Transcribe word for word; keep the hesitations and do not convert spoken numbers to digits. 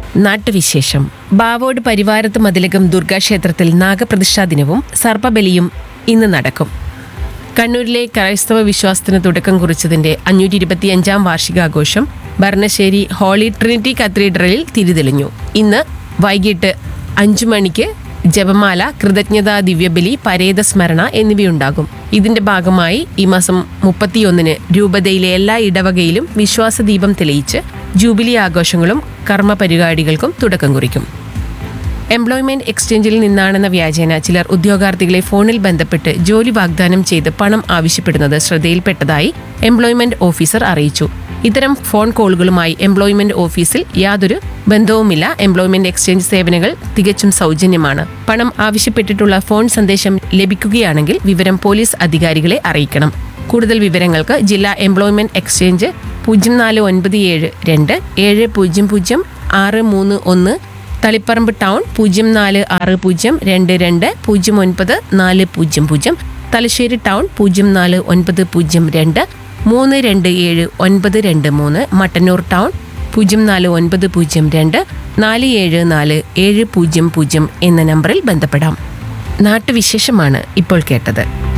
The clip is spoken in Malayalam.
നാട്ടുവിശേഷം. ബാവോഡ് പരിവാരത്ത് മതിലകം ദുർഗാക്ഷേത്രത്തിൽ നാഗപ്രതിഷ്ഠാ ദിനവും സർപ്പബലിയും ഇന്ന് നടക്കും. കണ്ണൂരിലെ ക്രൈസ്തവ വിശ്വാസത്തിന് തുടക്കം കുറിച്ചതിന്റെ അഞ്ഞൂറ്റി ഇരുപത്തിയഞ്ചാം വാർഷികാഘോഷം ഭരണശ്ശേരി ഹോളി ട്രിനിറ്റി കത്തീഡ്രലിൽ തിരിതെളിഞ്ഞു. ഇന്ന് വൈകിട്ട് അഞ്ചു മണിക്ക് ജപമാല, കൃതജ്ഞതാ ദിവ്യബലി, പരേത സ്മരണ എന്നിവയുണ്ടാകും. ഇതിന്റെ ഭാഗമായി ഈ മാസം മുപ്പത്തിയൊന്നിന് രൂപതയിലെ എല്ലാ ഇടവകയിലും വിശ്വാസദീപം തെളിയിച്ച് ജൂബിലി ആഘോഷങ്ങളും കർമ്മ പരിപാടികൾക്കും തുടക്കം കുറിക്കും. എംപ്ലോയ്മെന്റ് എക്സ്ചേഞ്ചിൽ നിന്നാണെന്ന വ്യാജേന ചിലർ ഉദ്യോഗാർത്ഥികളെ ഫോണിൽ ബന്ധപ്പെട്ട് ജോലി വാഗ്ദാനം ചെയ്ത് പണം ആവശ്യപ്പെടുന്നത് ശ്രദ്ധയിൽപ്പെട്ടതായി എംപ്ലോയ്മെന്റ് ഓഫീസർ അറിയിച്ചു. ഇത്തരം ഫോൺ കോളുകളുമായി എംപ്ലോയ്മെന്റ് ഓഫീസിൽ യാതൊരു ബന്ധവുമില്ല. എംപ്ലോയ്മെന്റ് എക്സ്ചേഞ്ച് സേവനങ്ങൾ തികച്ചും സൗജന്യമാണ്. പണം ആവശ്യപ്പെട്ടിട്ടുള്ള ഫോൺ സന്ദേശം ലഭിക്കുകയാണെങ്കിൽ വിവരം പോലീസ് അധികാരികളെ അറിയിക്കണം. കൂടുതൽ വിവരങ്ങൾക്ക് ജില്ലാ എംപ്ലോയ്മെന്റ് എക്സ്ചേഞ്ച് പൂജ്യം നാല് ഒൻപത് ഏഴ് രണ്ട് ഏഴ് പൂജ്യം പൂജ്യം ആറ് മൂന്ന് ഒന്ന്, തളിപ്പറമ്പ് ടൗൺ പൂജ്യം നാല് ആറ് പൂജ്യം രണ്ട് രണ്ട് പൂജ്യം ഒൻപത് നാല് പൂജ്യം പൂജ്യം, തലശ്ശേരി ടൗൺ പൂജ്യം നാല് ഒൻപത് പൂജ്യം രണ്ട് മൂന്ന് രണ്ട് ഏഴ് ഒൻപത് രണ്ട് മൂന്ന്, മട്ടന്നൂർ ടൗൺ പൂജ്യം നാല് ഒൻപത് പൂജ്യം രണ്ട് നാല് ഏഴ് നാല് ഏഴ് പൂജ്യം പൂജ്യം എന്ന നമ്പറിൽ ബന്ധപ്പെടാം. നാട്ടുവിശേഷമാണ് ഇപ്പോൾ കേട്ടത്.